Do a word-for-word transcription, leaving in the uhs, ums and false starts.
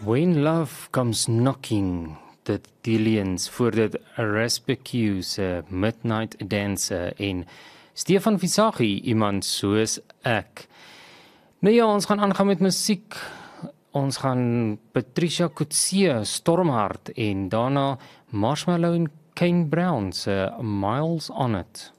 When Love Comes Knocking, dit Dillians, voor dit Raspacu se Midnight Dancer en Stefan Visagie, iemand soos ek. Nou ja, ons gaan aangaan met musiek. Ons gaan Patricia Coetzee, Stormhart en daarna Marshmallow en Kane Brown se Miles on It.